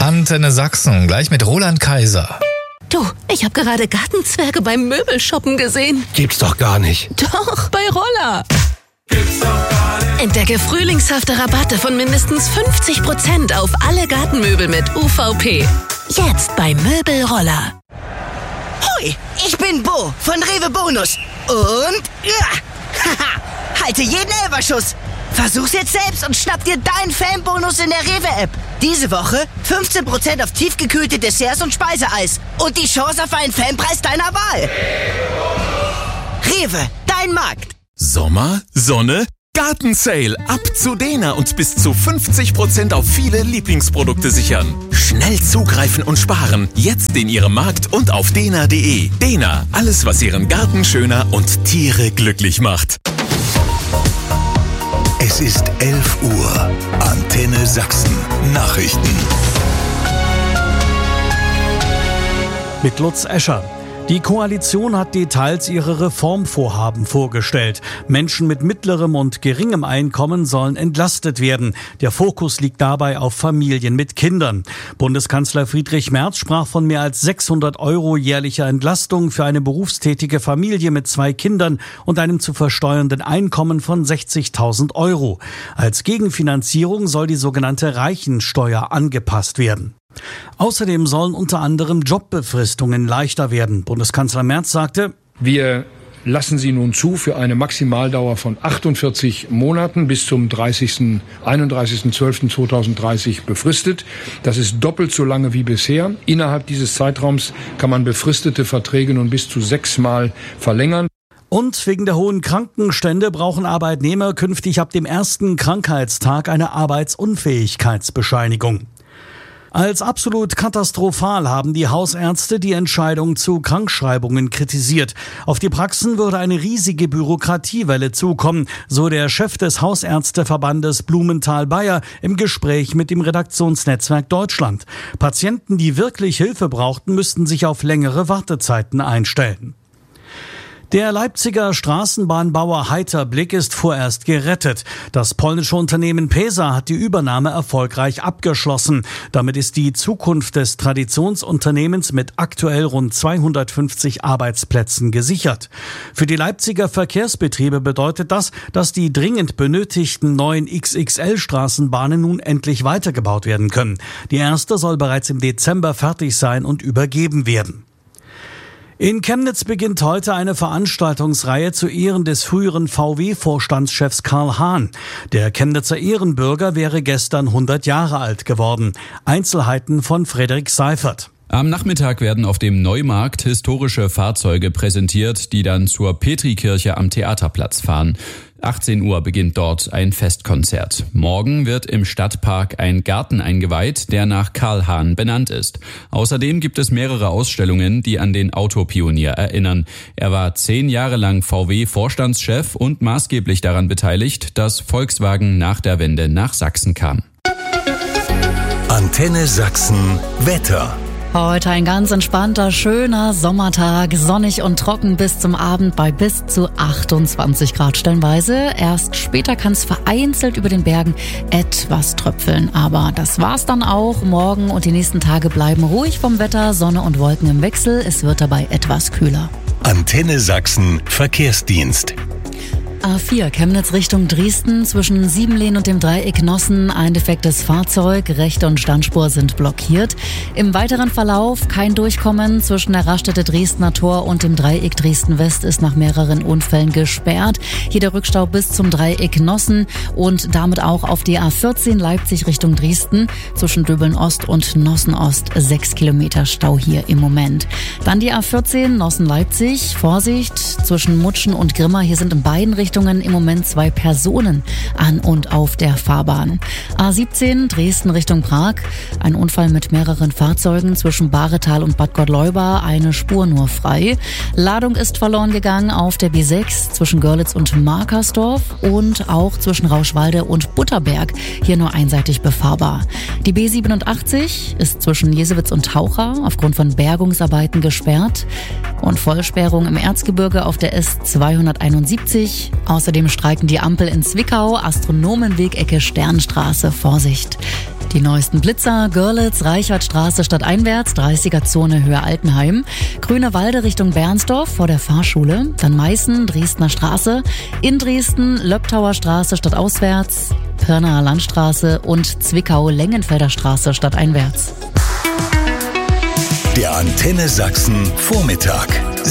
Antenne Sachsen, gleich mit Roland Kaiser. Du, ich habe gerade Gartenzwerge beim Möbelshoppen gesehen. Gibt's doch gar nicht. Doch, bei Roller. Gibt's doch gar nicht. Entdecke frühlingshafte Rabatte von mindestens 50% auf alle Gartenmöbel mit UVP. Jetzt bei Möbelroller. Hoi, ich bin Bo von Rewe Bonus. Und halte jeden Elferschuss. Versuch's jetzt selbst und schnapp dir deinen Fanbonus in der Rewe-App. Diese Woche 15% auf tiefgekühlte Desserts und Speiseeis. Und die Chance auf einen Fanpreis deiner Wahl. Rewe, dein Markt. Sommer, Sonne, Gartensale. Ab zu Dena und bis zu 50% auf viele Lieblingsprodukte sichern. Schnell zugreifen und sparen. Jetzt in Ihrem Markt und auf dena.de. Dena, alles was Ihren Garten schöner und Tiere glücklich macht. Es ist 11 Uhr. Antenne Sachsen. Nachrichten. Mit Lutz Escher. Die Koalition hat Details ihrer Reformvorhaben vorgestellt. Menschen mit mittlerem und geringem Einkommen sollen entlastet werden. Der Fokus liegt dabei auf Familien mit Kindern. Bundeskanzler Friedrich Merz sprach von mehr als 600 € jährlicher Entlastung für eine berufstätige Familie mit 2 Kindern und einem zu versteuernden Einkommen von 60.000 €. Als Gegenfinanzierung soll die sogenannte Reichensteuer angepasst werden. Außerdem sollen unter anderem Jobbefristungen leichter werden. Bundeskanzler Merz sagte: Wir lassen sie nun zu für eine Maximaldauer von 48 Monaten bis zum 31.12.2030 befristet. Das ist doppelt so lange wie bisher. Innerhalb dieses Zeitraums kann man befristete Verträge nun bis zu 6-mal verlängern. Und wegen der hohen Krankenstände brauchen Arbeitnehmer künftig ab dem ersten Krankheitstag eine Arbeitsunfähigkeitsbescheinigung. Als absolut katastrophal haben die Hausärzte die Entscheidung zu Krankschreibungen kritisiert. Auf die Praxen würde eine riesige Bürokratiewelle zukommen, so der Chef des Hausärzteverbandes Blumenthal-Bayer im Gespräch mit dem Redaktionsnetzwerk Deutschland. Patienten, die wirklich Hilfe brauchten, müssten sich auf längere Wartezeiten einstellen. Der Leipziger Straßenbahnbauer Heiterblick ist vorerst gerettet. Das polnische Unternehmen PESA hat die Übernahme erfolgreich abgeschlossen. Damit ist die Zukunft des Traditionsunternehmens mit aktuell rund 250 Arbeitsplätzen gesichert. Für die Leipziger Verkehrsbetriebe bedeutet das, dass die dringend benötigten neuen XXL-Straßenbahnen nun endlich weitergebaut werden können. Die erste soll bereits im Dezember fertig sein und übergeben werden. In Chemnitz beginnt heute eine Veranstaltungsreihe zu Ehren des früheren VW-Vorstandschefs Karl Hahn. Der Chemnitzer Ehrenbürger wäre gestern 100 Jahre alt geworden. Einzelheiten von Frederik Seifert. Am Nachmittag werden auf dem Neumarkt historische Fahrzeuge präsentiert, die dann zur Petrikirche am Theaterplatz fahren. 18 Uhr beginnt dort ein Festkonzert. Morgen wird im Stadtpark ein Garten eingeweiht, der nach Karl Hahn benannt ist. Außerdem gibt es mehrere Ausstellungen, die an den Autopionier erinnern. Er war 10 Jahre lang VW-Vorstandschef und maßgeblich daran beteiligt, dass Volkswagen nach der Wende nach Sachsen kam. Antenne Sachsen Wetter. Heute ein ganz entspannter, schöner Sommertag, sonnig und trocken bis zum Abend bei bis zu 28 Grad stellenweise. Erst später kann es vereinzelt über den Bergen etwas tröpfeln, aber das war's dann auch. Morgen und die nächsten Tage bleiben ruhig vom Wetter, Sonne und Wolken im Wechsel. Es wird dabei etwas kühler. Antenne Sachsen Verkehrsdienst. A4 Chemnitz Richtung Dresden zwischen Siebenlehn und dem Dreieck Nossen ein defektes Fahrzeug, Rechte und Standspur sind blockiert. Im weiteren Verlauf kein Durchkommen zwischen der Raststätte Dresdner Tor und dem Dreieck Dresden West ist nach mehreren Unfällen gesperrt. Hier der Rückstau bis zum Dreieck Nossen und damit auch auf die A14 Leipzig Richtung Dresden zwischen Döbeln Ost und Nossen Ost 6 Kilometer Stau hier im Moment. Dann die A14 Nossen Leipzig, Vorsicht zwischen Mutschen und Grimma, hier sind in beiden Richtungen im Moment 2 Personen an und auf der Fahrbahn. A17 Dresden Richtung Prag. Ein Unfall mit mehreren Fahrzeugen zwischen Bahretal und Bad Gottleuba. Eine Spur nur frei. Ladung ist verloren gegangen auf der B6 zwischen Görlitz und Markersdorf und auch zwischen Rauschwalde und Butterberg. Hier nur einseitig befahrbar. Die B87 ist zwischen Jesewitz und Taucha aufgrund von Bergungsarbeiten gesperrt. Und Vollsperrung im Erzgebirge auf der S271. Außerdem streiken die Ampel in Zwickau, Astronomenweg Ecke Sternstraße. Vorsicht. Die neuesten Blitzer: Görlitz, Reichertstraße stadteinwärts, 30er-Zone Höhe Altenheim, Grünewalde Richtung Bernsdorf vor der Fahrschule, dann Meißen, Dresdner Straße, in Dresden, Löbtauer Straße stadtauswärts, Pirnaer Landstraße und Zwickau-Lengenfelder Straße stadteinwärts. Der Antenne Sachsen Vormittag.